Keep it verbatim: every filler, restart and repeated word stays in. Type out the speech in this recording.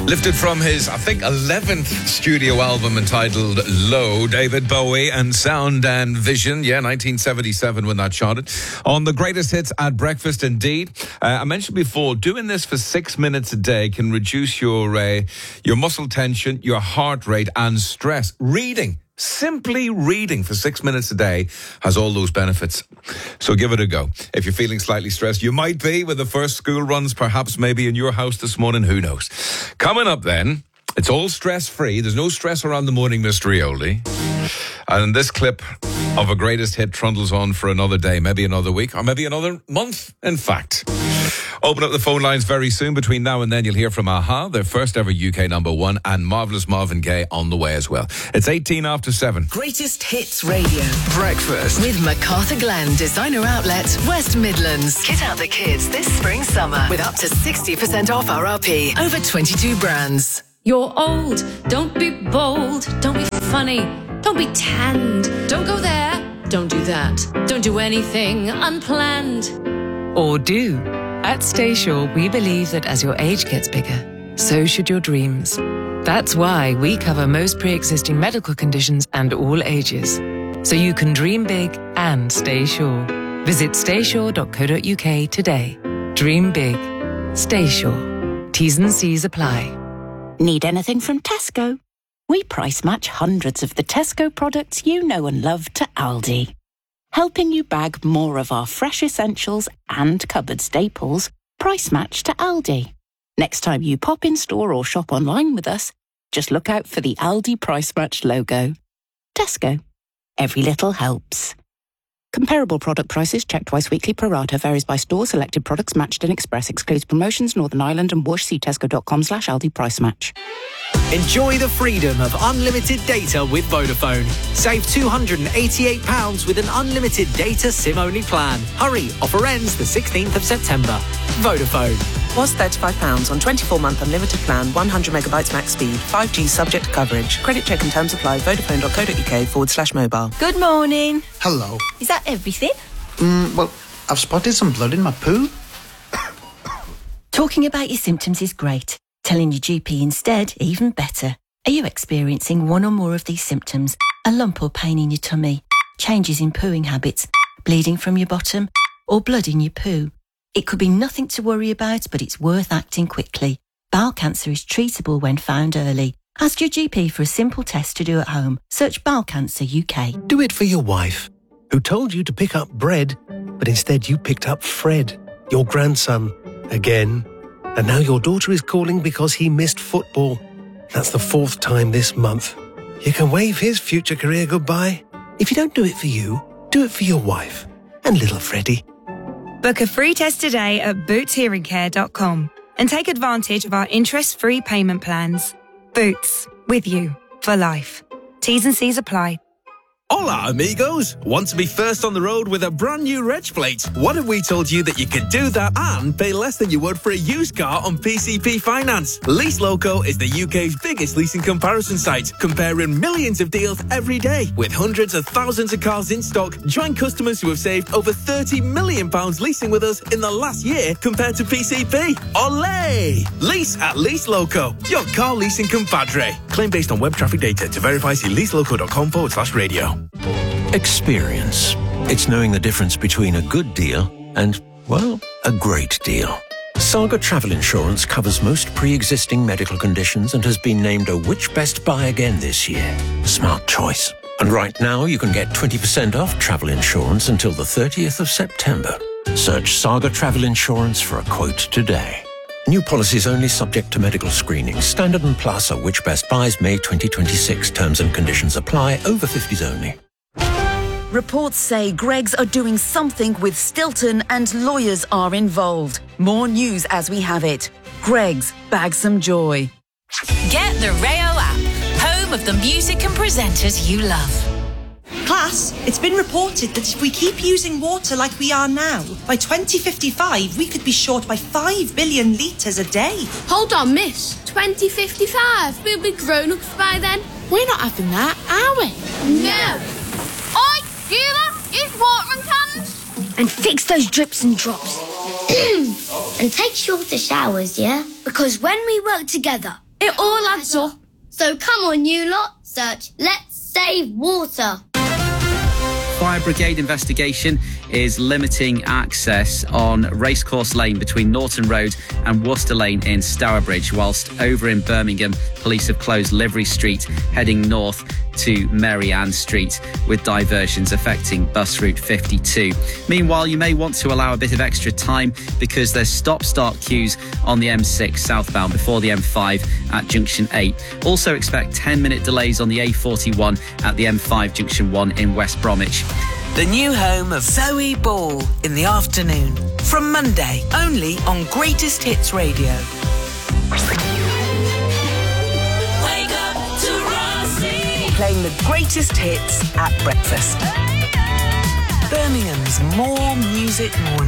Lifted from his, I think, eleventh studio album entitled Low, David Bowie and Sound and Vision. Yeah, nineteen seventy-seven when that charted. On the greatest hits at breakfast, indeed. Uh, I mentioned before, doing this for six minutes a day can reduce your, uh, your muscle tension, your heart rate and stress. Reading. Simply reading for six minutes a day has all those benefits. So give it a go. If you're feeling slightly stressed, you might be with the first school runs, perhaps maybe in your house this morning, who knows. Coming up then, it's all stress-free. There's no stress around the morning mystery oldie. And this clip of a greatest hit trundles on for another day, maybe another week, or maybe another month, in fact. Open up the phone lines very soon. Between now and then, you'll hear from a-ha, their first ever U K number one, and Marvellous Marvin Gaye on the way as well. It's eighteen after seven. Greatest Hits Radio. Breakfast. With MacArthur Glen Designer Outlet, West Midlands. Kit out the kids this spring-summer with up to sixty percent off R R P. Over twenty-two brands. You're old. Don't be bold. Don't be funny. Don't be tanned. Don't go there. Don't do that. Don't do anything unplanned. Or do. At Staysure, we believe that as your age gets bigger, so should your dreams. That's why we cover most pre-existing medical conditions and all ages. So you can dream big and stay sure. Visit staysure dot co dot uk today. Dream big. Stay sure. T's and C's apply. Need anything from Tesco? We price match hundreds of the Tesco products you know and love to Aldi. Helping you bag more of our fresh essentials and cupboard staples, price match to Aldi. Next time you pop in store or shop online with us, just look out for the Aldi Price Match logo. Tesco. Every little helps. Comparable product prices checked twice weekly pro rata varies by store. Selected products matched in Express. Excludes promotions, Northern Ireland and Whoosh. See tesco dot com slash Aldi Price Match. Enjoy the freedom of unlimited data with Vodafone. Save two hundred eighty-eight pounds with an unlimited data SIM-only plan. Hurry, offer ends the sixteenth of September. Vodafone. Was thirty-five pounds on twenty-four month unlimited plan, one hundred megabytes max speed, five G subject to coverage. Credit check and terms apply. Vodafone dot co dot uk forward slash mobile. Good morning. Hello. Is that everything? Mm, well, I've spotted some blood in my poo. Talking about your symptoms is great. Telling your G P instead, even better. Are you experiencing one or more of these symptoms? A lump or pain in your tummy? Changes in pooing habits? Bleeding from your bottom? Or blood in your poo? It could be nothing to worry about, but it's worth acting quickly. Bowel cancer is treatable when found early. Ask your G P for a simple test to do at home. Search Bowel Cancer U K. Do it for your wife, who told you to pick up bread, but instead you picked up Fred, your grandson, again. And now your daughter is calling because he missed football. That's the fourth time this month. You can wave his future career goodbye. If you don't do it for you, do it for your wife and little Freddie. Book a free test today at boots hearing care dot com and take advantage of our interest-free payment plans. Boots, with you for life. T's and C's apply. Hola, amigos! Want to be first on the road with a brand new reg plate? What if we told you that you could do that and pay less than you would for a used car on P C P Finance? Lease Loco is the U K's biggest leasing comparison site, comparing millions of deals every day. With hundreds of thousands of cars in stock, join customers who have saved over thirty million pounds leasing with us in the last year compared to P C P. Olé! Lease at Lease Loco, your car leasing compadre. Claim based on web traffic data. To verify, see leaseloco.com forward slash radio. Experience. It's knowing the difference between a good deal and, well, a great deal. Saga Travel Insurance covers most pre-existing medical conditions and has been named a Which Best Buy again this year. Smart choice. And right now you can get twenty percent off travel insurance until the thirtieth of September. Search Saga Travel Insurance for a quote today. New policies only subject to medical screening. Standard and Plus are Which Best Buys May twenty twenty-six. Terms and conditions apply. Over fifties only. Reports say Greggs are doing something with Stilton and lawyers are involved. More news as we have it. Greggs, bag some joy. Get the Rayo app, home of the music and presenters you love. Class, it's been reported that if we keep using water like we are now, by twenty fifty-five we could be short by five billion litres a day. Hold on, miss. twenty fifty-five? We'll be grown-ups by then. We're not having that, are we? No. Oi, Sheila, use watering cans. And fix those drips and drops. And take shorter showers, yeah? Because when we work together, It all adds up. So come on, you lot, search Let's Save Water. Fire brigade investigation is limiting access on Racecourse Lane between Norton Road and Worcester Lane in Stourbridge, whilst over in Birmingham, police have closed Livery Street heading north to Mary Ann Street with diversions affecting bus route fifty-two. Meanwhile, you may want to allow a bit of extra time because there's stop-start queues on the M six southbound before the M five at Junction eight. Also expect ten minute delays on the A forty-one at the M five Junction one in West Bromwich. The new home of Zoe Ball in the afternoon. From Monday, only on Greatest Hits Radio. Wake up to Rossi. Playing the greatest hits at breakfast. Birmingham's More Music Morning.